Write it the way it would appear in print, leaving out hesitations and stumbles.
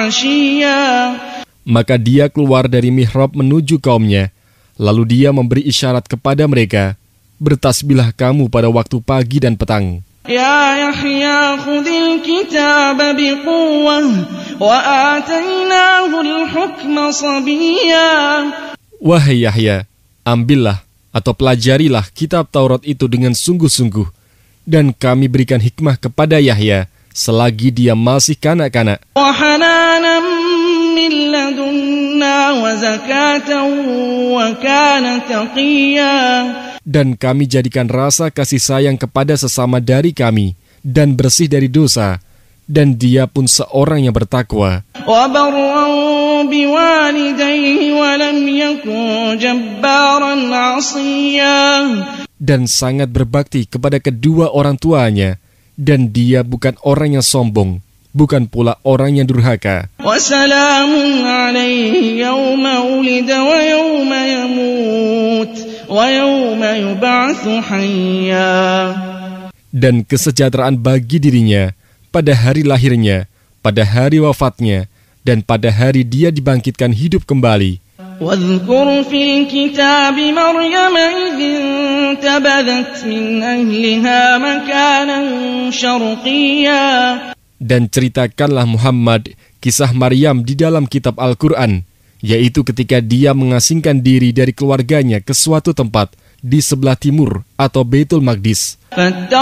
عشيا. Maka dia keluar dari mihrab menuju kaumnya. Lalu dia memberi isyarat kepada mereka, bertasbihlah kamu pada waktu pagi dan petang. Ya Yahya khudil kitab biquwwah wa atainahu al-hukma sabiyya. Wahai Yahya, ambillah atau pelajarilah kitab Taurat itu dengan sungguh-sungguh, dan kami berikan hikmah kepada Yahya selagi dia masih kanak-kanak. Wa hananan min ladunna wa zakatan wa kana taqiyya. Dan kami jadikan rasa kasih sayang kepada sesama dari kami, dan bersih dari dosa, dan dia pun seorang yang bertakwa. Dan sangat berbakti kepada kedua orang tuanya, dan dia bukan orang yang sombong, bukan pula orang yang durhaka. Dan kesejahteraan bagi dirinya pada hari lahirnya, pada hari wafatnya, dan pada hari dia dibangkitkan hidup kembali. واذكر في الكتاب مريم إذ انتبذت من أهلها مكانا شرقيا. Dan ceritakanlah Muhammad kisah Maryam di dalam kitab Al-Quran, yaitu ketika dia mengasingkan diri dari keluarganya ke suatu tempat di sebelah timur atau Baitul Maqdis.